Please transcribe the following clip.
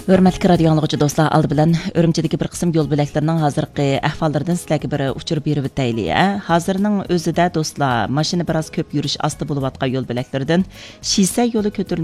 Hörmətli radio anlıqçı dostlar, aldı bilan Örümçidəki bir qism yol biləklərinin hazırki əhvallardan sizlərə bir uçur berib ötəyli. Hazırның özüdə dostlar, maşını biraz köp yürüş astı bulub atqan yol biləklərdən Şisə yolu